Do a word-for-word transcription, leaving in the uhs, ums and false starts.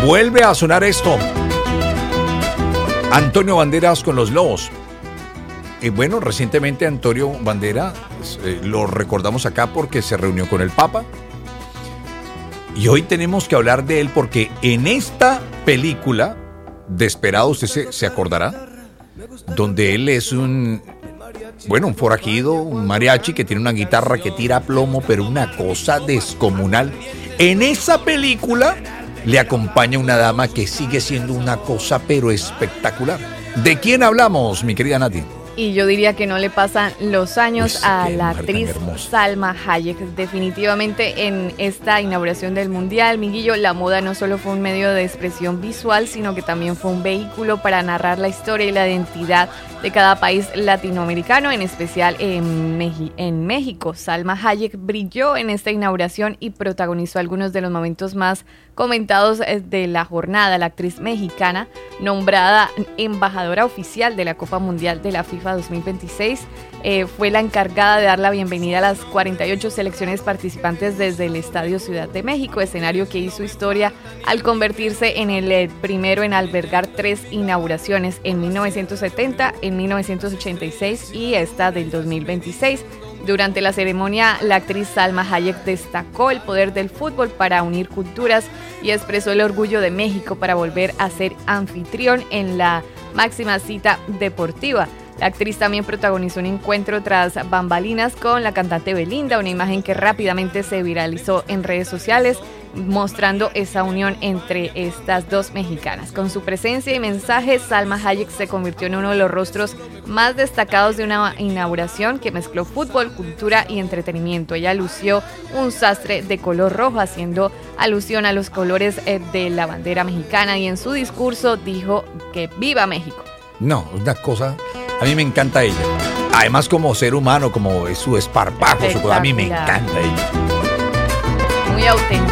Vuelve a sonar esto. Antonio Banderas con los Lobos. Y bueno, recientemente Antonio Banderas eh, lo recordamos acá porque se reunió con el Papa. Y hoy tenemos que hablar de él porque en esta película, Desperado, usted se, se acordará, donde él es un, bueno, un forajido, un mariachi que tiene una guitarra que tira plomo, pero una cosa descomunal. En esa película le acompaña una dama que sigue siendo una cosa pero espectacular. ¿De quién hablamos, mi querida Nati? Y yo diría que no le pasan los años Uy, a qué la mujer tan actriz hermosa. Salma Hayek. Definitivamente en esta inauguración del Mundial, Miguillo, la moda no solo fue un medio de expresión visual, sino que también fue un vehículo para narrar la historia y la identidad de cada país latinoamericano, en especial en, Meji- en México. Salma Hayek brilló en esta inauguración y protagonizó algunos de los momentos más comentados eh, de la jornada. La actriz mexicana, nombrada embajadora oficial de la Copa Mundial de la FIFA dos mil veintiséis, eh, fue la encargada de dar la bienvenida a las cuarenta y ocho selecciones participantes desde el Estadio Ciudad de México, escenario que hizo historia al convertirse en el eh, primero en albergar tres inauguraciones, en mil novecientos setenta, en mil novecientos ochenta y seis y esta del dos mil veintiséis. Durante la ceremonia, la actriz Salma Hayek destacó el poder del fútbol para unir culturas y expresó el orgullo de México para volver a ser anfitrión en la máxima cita deportiva. La actriz también protagonizó un encuentro tras bambalinas con la cantante Belinda, una imagen que rápidamente se viralizó en redes sociales, mostrando esa unión entre estas dos mexicanas. Con su presencia y mensaje, Salma Hayek se convirtió en uno de los rostros más destacados de una inauguración que mezcló fútbol, cultura y entretenimiento. Ella lució un sastre de color rojo, haciendo alusión a los colores eh, de la bandera mexicana, y en su discurso dijo que ¡viva México! No, una cosa, a mí me encanta ella. Además, como ser humano, como es su esparpajo, su cosa, a mí me encanta ella. Muy auténtica.